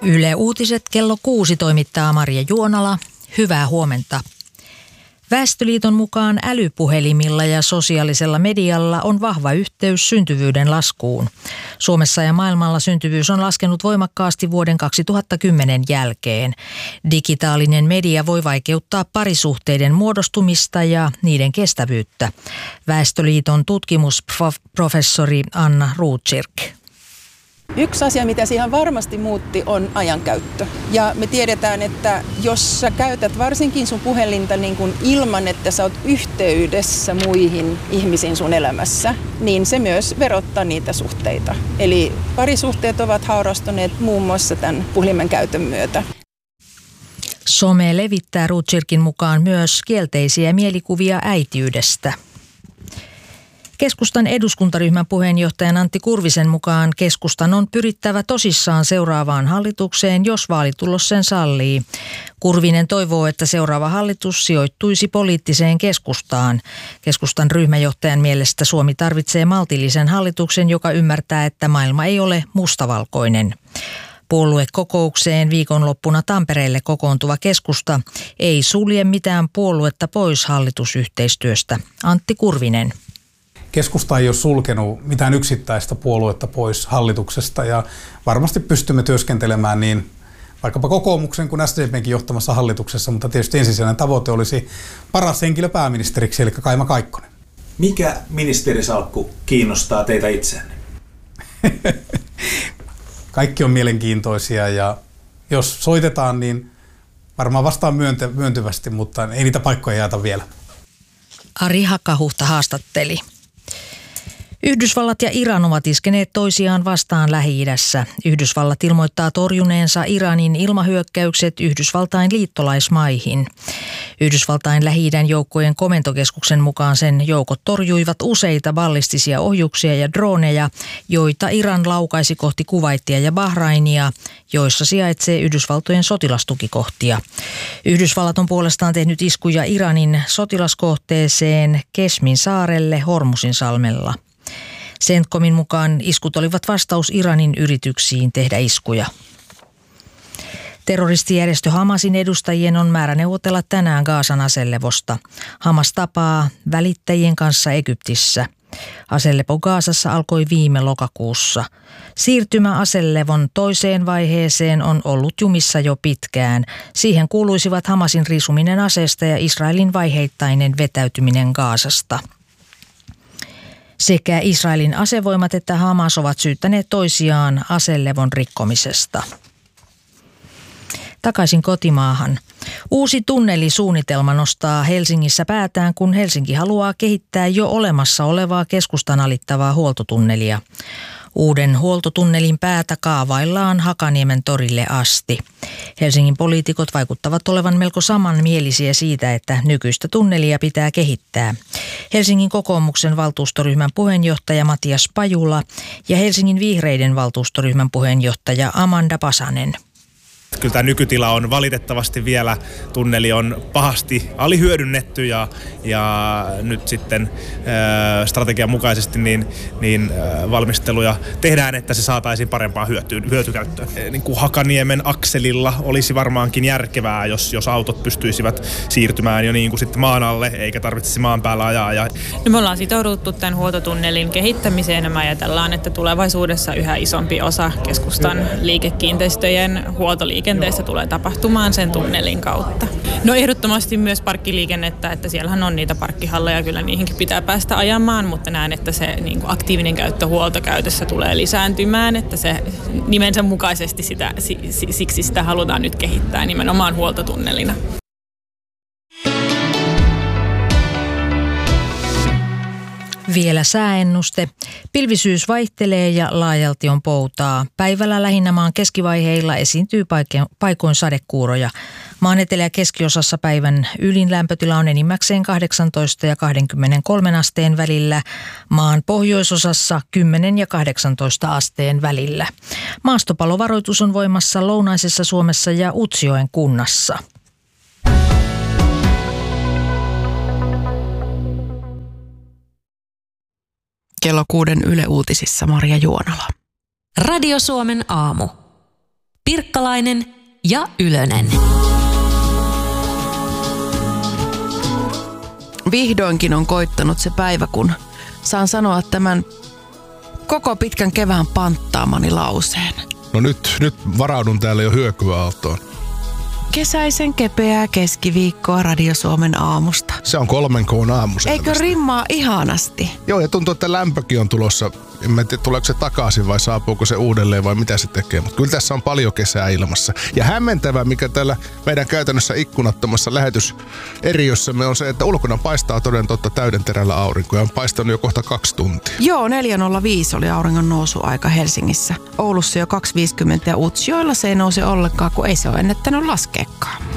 Yle Uutiset kello 6 toimittaa Marja Juonala. Hyvää huomenta. Väestöliiton mukaan älypuhelimilla ja sosiaalisella medialla on vahva yhteys syntyvyyden laskuun. Suomessa ja maailmalla syntyvyys on laskenut voimakkaasti vuoden 2010 jälkeen. Digitaalinen media voi vaikeuttaa parisuhteiden muodostumista ja niiden kestävyyttä. Väestöliiton tutkimusprofessori Anna Rotkirch. Yksi asia, mitä siihen varmasti muutti, on ajankäyttö. Ja me tiedetään, että jos sä käytät varsinkin sun puhelinta niin kuin ilman, että sä oot yhteydessä muihin ihmisiin sun elämässä, niin se myös verottaa niitä suhteita. Eli parisuhteet ovat haurastuneet muun muassa tämän puhelimen käytön myötä. Some levittää Rotkirchin mukaan myös kielteisiä mielikuvia äitiydestä. Keskustan eduskuntaryhmän puheenjohtajan Antti Kurvisen mukaan keskustan on pyrittävä tosissaan seuraavaan hallitukseen, jos vaalitulos sen sallii. Kurvinen toivoo, että seuraava hallitus sijoittuisi poliittiseen keskustaan. Keskustan ryhmäjohtajan mielestä Suomi tarvitsee maltillisen hallituksen, joka ymmärtää, että maailma ei ole mustavalkoinen. Puoluekokoukseen viikonloppuna Tampereelle kokoontuva keskusta ei sulje mitään puoluetta pois hallitusyhteistyöstä. Antti Kurvinen. Keskusta ei ole sulkenut mitään yksittäistä puoluetta pois hallituksesta ja varmasti pystymme työskentelemään niin vaikkapa kokoomuksen kuin SDP:nkin johtamassa hallituksessa, mutta tietysti ensisijainen tavoite olisi paras henkilö pääministeriksi, eli Kaima Kaikkonen. Mikä ministerisalkku kiinnostaa teitä itseänne? Kaikki on mielenkiintoisia ja jos soitetaan, niin varmaan vastaan myöntyvästi, mutta ei niitä paikkoja jaeta vielä. Ari Hakahuhta haastatteli. Yhdysvallat ja Iran ovat iskeneet toisiaan vastaan Lähi-idässä. Yhdysvallat ilmoittaa torjuneensa Iranin ilmahyökkäykset Yhdysvaltain liittolaismaihin. Yhdysvaltain Lähi-idän joukkojen komentokeskuksen mukaan sen joukot torjuivat useita ballistisia ohjuksia ja droneja, joita Iran laukaisi kohti Kuwaitia ja Bahrainia, joissa sijaitsee Yhdysvaltojen sotilastukikohtia. Yhdysvallat on puolestaan tehnyt iskuja Iranin sotilaskohteeseen Kesmin saarelle Hormuzinsalmella. CENTCOMin mukaan iskut olivat vastaus Iranin yrityksiin tehdä iskuja. Terroristijärjestö Hamasin edustajien on määrä neuvotella tänään Gazan aselevosta. Hamas tapaa välittäjien kanssa Egyptissä. Aselepo Gazassa alkoi viime lokakuussa. Siirtymä aselevon toiseen vaiheeseen on ollut jumissa jo pitkään. Siihen kuuluisivat Hamasin riisuminen aseesta ja Israelin vaiheittainen vetäytyminen Gazasta. Sekä Israelin asevoimat että Hamas ovat syyttäneet toisiaan aselevon rikkomisesta. Takaisin kotimaahan. Uusi tunnelisuunnitelma nostaa Helsingissä päätään, kun Helsinki haluaa kehittää jo olemassa olevaa keskustan alittavaa huoltotunnelia. Uuden huoltotunnelin päätä kaavaillaan Hakaniemen torille asti. Helsingin poliitikot vaikuttavat olevan melko samanmielisiä siitä, että nykyistä tunnelia pitää kehittää. Helsingin kokoomuksen valtuustoryhmän puheenjohtaja Matias Pajula ja Helsingin vihreiden valtuustoryhmän puheenjohtaja Amanda Pasanen. Kyllä tämä nykytila on valitettavasti vielä, tunneli on pahasti alihyödynnetty ja nyt sitten strategian mukaisesti valmisteluja tehdään, että se saataisiin parempaan hyötykäyttöön. Niin kuin Hakaniemen akselilla olisi varmaankin järkevää, jos autot pystyisivät siirtymään jo niin kuin sitten maan alle, eikä tarvitsisi maan päällä ajaa. No me ollaan sitouduttu tämän huoltotunnelin kehittämiseen ja me ajatellaan, että tulevaisuudessa yhä isompi osa keskustan liikekiinteistöjen huoltoliikenteestä tulee tapahtumaan sen tunnelin kautta. No ehdottomasti myös parkkiliikennettä, että siellähän on niitä parkkihalleja, kyllä niihinkin pitää päästä ajamaan, mutta näen, että se niin kuin aktiivinen käyttö huoltokäytössä tulee lisääntymään, että se nimensä mukaisesti siksi sitä halutaan nyt kehittää nimenomaan huoltotunnelina. Vielä sääennuste. Pilvisyys vaihtelee ja laajalti on poutaa. Päivällä lähinnä maan keskivaiheilla esiintyy paikoin sadekuuroja. Maan etelä- ja keskiosassa päivän ylin lämpötila on enimmäkseen 18 ja 23 asteen välillä. Maan pohjoisosassa 10 ja 18 asteen välillä. Maastopalovaroitus on voimassa lounaisessa Suomessa ja Utsjoen kunnassa. Kello 6 Yle Uutisissa Marja Juonala. Radio Suomen aamu. Pirkko Pirikkalainen ja Ylönen. Vihdoinkin on koittanut se päivä, kun saan sanoa tämän koko pitkän kevään panttaamani lauseen. No nyt varaudun täällä jo hyökyaaltoon. Kesäisen kepeää keskiviikkoa Radio Suomen aamusta. Se on 3 K:n aamu. Eikö rimmaa ihanasti? Joo, ja tuntuu, että lämpökin on tulossa. En tiedä, tuleeko se takaisin vai saapuuko se uudelleen vai mitä se tekee. Mutta kyllä tässä on paljon kesää ilmassa. Ja hämmentävää, mikä täällä meidän käytännössä ikkunattomassa lähetyseriössämme on se, että ulkona paistaa toden totta täydenterällä aurinko. Ja on paistanut jo kohta 2 tuntia. Joo, 4.05 oli auringon nousuaika Helsingissä. Oulussa jo 2.50 ja Utsjoella se ei nouse ollenkaan, kun ei se ole ennättänyt laskeekaan.